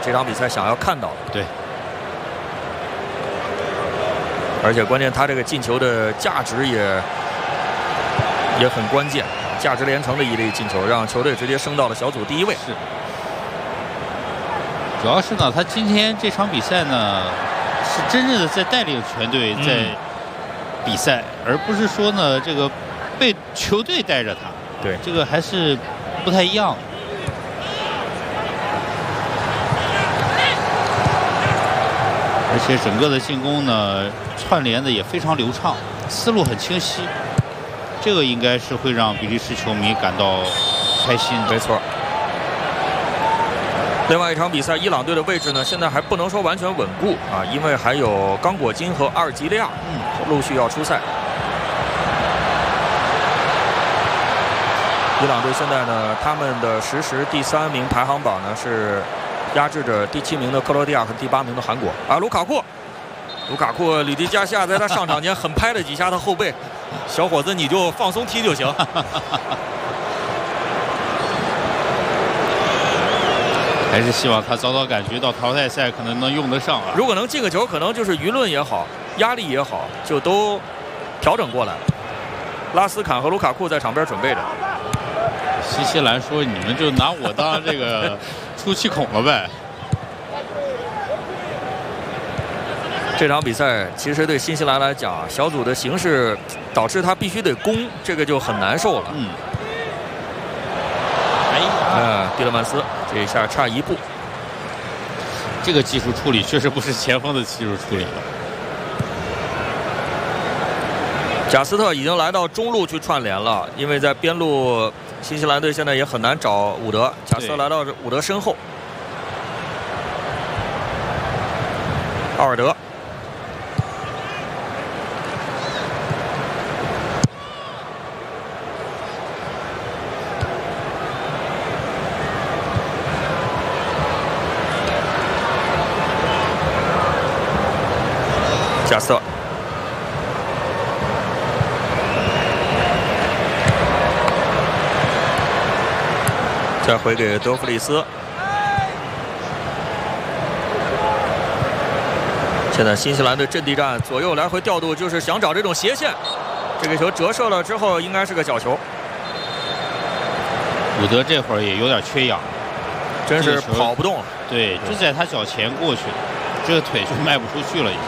这场比赛想要看到的。 对。 而且关键他这个进球的价值也很关键，价值连城的一粒进球，让球队直接升到了小组第1位。 是。主要是呢，他今天这场比赛呢，是真正的在带领全队在比赛，而不是说呢这个被球队带着他。 对， 这个还是不太一样。而且整个的进攻呢，串联的也非常流畅，思路很清晰。这个应该是会让比利时球迷感到开心的。 没错。另外一场比赛，伊朗队的位置呢，现在还不能说完全稳固啊，因为还有刚果金和阿尔及利亚陆续要出赛。伊朗队现在呢，他们的实时第3名排行榜呢是压制着第7名的克罗地亚和第8名的韩国啊。卢卡库吕迪加夏在他上场前狠拍了几下他后背，小伙子你就放松踢就行。 还是希望他早早感觉到淘汰赛可能能用得上啊。 如果能进个球，可能就是舆论也好，压力也好，就都调整过来了。拉斯坎和卢卡库在场边准备着。 新西兰说：“你们就拿我当这个出气孔了呗。” 这场比赛其实对新西兰来讲，小组的形势导致他必须得攻，这个就很难受了。蒂勒曼斯这一下差1步， 这个技术处理确实不是前锋的技术处理了。 贾斯特已经来到中路去串联了，因为在边路，新西兰队现在也很难找伍德。贾斯特来到伍德身后，奥尔德。贾斯特，再回给德弗里斯。现在新西兰队阵地战左右来回调度，就是想找这种斜线。这个球折射了之后，应该是个角球。 伍德这会儿也有点缺氧， 真是跑不动了。 对，就在他脚前过去，这个腿就迈不出去了已经。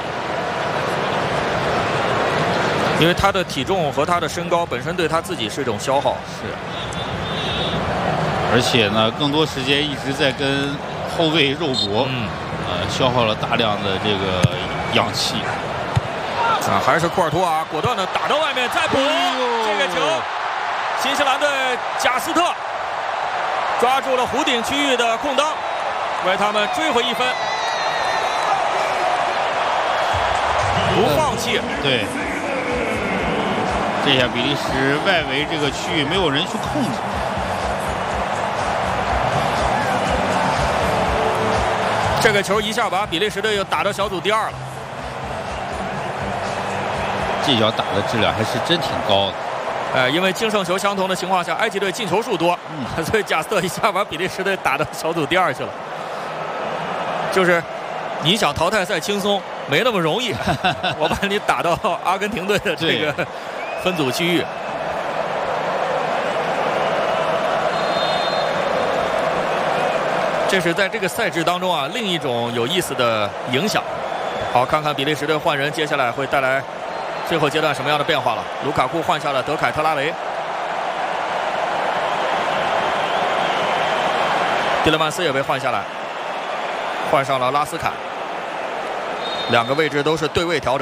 因为他的体重和他的身高本身对他自己是一种消耗。 是。而且呢，更多时间一直在跟后卫肉搏，消耗了大量的这个氧气。 啊，还是库尔图瓦果断的打到外面，再补这个球。新西兰队贾斯特抓住了弧顶区域的空当，为他们追回1分。不放弃。 对。这下比利时外围这个区域没有人去控制。 这个球一下把比利时队又打到小组第2了。 这脚打的质量还是真挺高的。 因为净胜球相同的情况下，埃及队进球数多，所以贾斯特一下把比利时队打到小组第2去了。就是你想淘汰赛轻松，没那么容易。我把你打到阿根廷队的这个分组区域。这是在这个赛制当中啊，另一种有意思的影响。好，看看比利时队换人，接下来会带来最后阶段什么样的变化了。卢卡库换下了德凯特拉雷，蒂勒曼斯也被换下来，换上了拉斯坎，两个位置都是对位调整。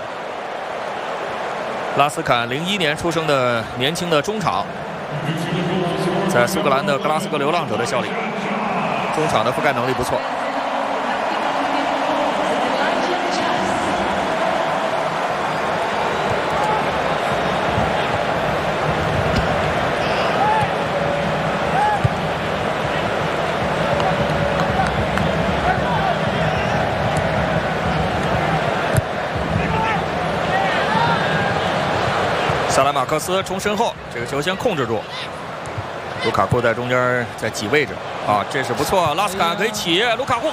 拉斯坎01年出生的年轻的中场，在苏格兰的格拉斯哥流浪者的效力，中场的覆盖能力不错。萨拉马克斯从身后，这个球先控制住。卢卡库在中间在挤位置啊，这是不错，拉斯坎可以起，卢卡库。